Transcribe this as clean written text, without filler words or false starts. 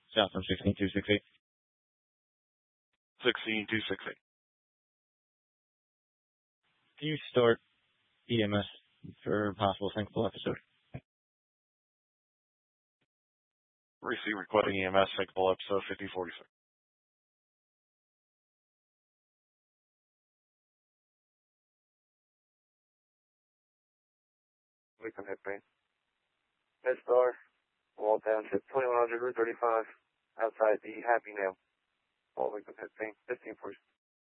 South from 16268. 16268. Can you start EMS for a possible sinkable episode? Receive requesting EMS sinkable episode 5046. Victim hip pain. MedStar, Wall Township, 2100 Route 35, outside the Happy Nail. All victim hip pain, 1546.